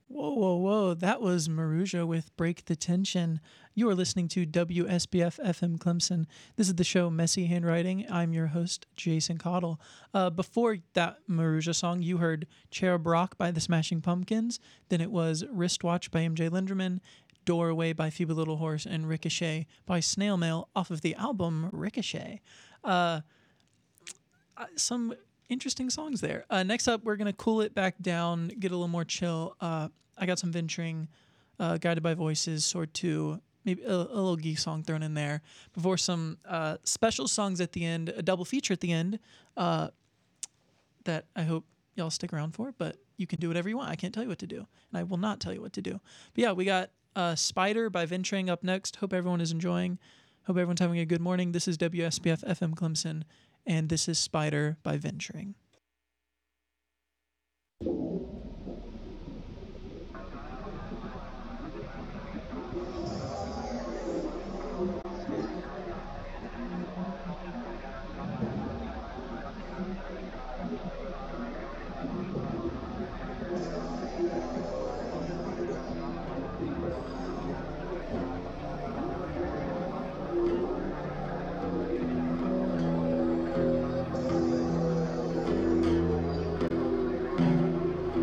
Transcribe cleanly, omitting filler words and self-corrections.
Whoa, whoa, whoa. That was Maruja with Break the Tension. You are listening to WSBF FM Clemson. This is the show Messy Handwriting. I'm your host, Jason Cottle. Before that Maruja song, you heard Cherub Rock by the Smashing Pumpkins. Then it was Wristwatch by MJ Linderman, Doorway by Feeble Little Horse, and Ricochet by Snail Mail off of the album Ricochet. Some interesting songs there. Next up, we're gonna cool it back down, get a little more chill. I got some venturing, guided by voices, Sword Two, maybe a little geek song thrown in there before some special songs at the end, a double feature at the end that I hope y'all stick around for. But you can do whatever you want. I can't tell you what to do, and I will not tell you what to do. But yeah, we got Spider by Venturing up next. Hope everyone is enjoying. Hope everyone's having a good morning. This is WSBF FM Clemson, and this is Spider by Venturing.